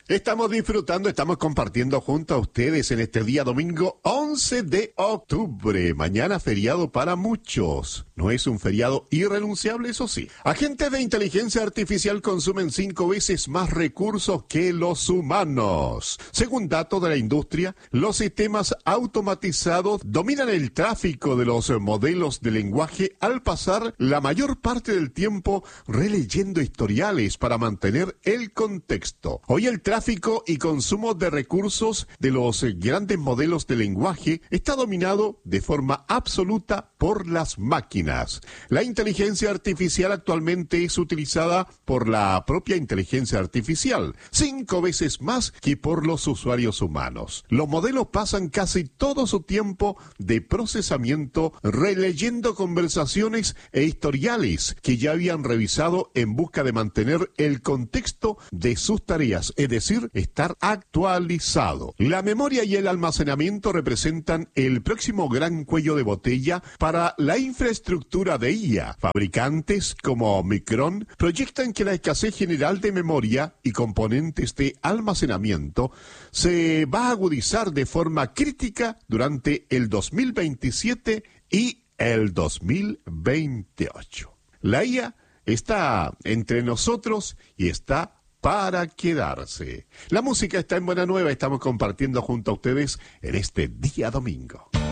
Estamos disfrutando, estamos compartiendo junto a ustedes en este día domingo 11 de octubre. Mañana feriado para muchos. No es un feriado irrenunciable, eso sí. Agentes de inteligencia artificial consumen 5 veces más recursos que los humanos. Según datos de la industria, los sistemas automatizados dominan el tráfico de los modelos de lenguaje al pasar la mayor parte del tiempo releyendo historiales para mantener el contexto. Hoy el tráfico y consumo de recursos de los grandes modelos de lenguaje está dominado de forma absoluta por las máquinas. La inteligencia artificial actualmente es utilizada por la propia inteligencia artificial, 5 veces más que por los usuarios humanos. Los modelos pasan casi todo su tiempo de procesamiento releyendo conversaciones e historiales que ya habían revisado en busca de mantener el contexto de sus tareas, es decir, estar actualizado. La memoria y el almacenamiento representan el próximo gran cuello de botella para la infraestructura de IA. Fabricantes como Micron proyectan que la escasez general de memoria y componentes de almacenamiento se va a agudizar de forma crítica durante el 2027 y el 2028. La IA está entre nosotros y está para quedarse. La música está en Buena Nueva, estamos compartiendo junto a ustedes en este día domingo.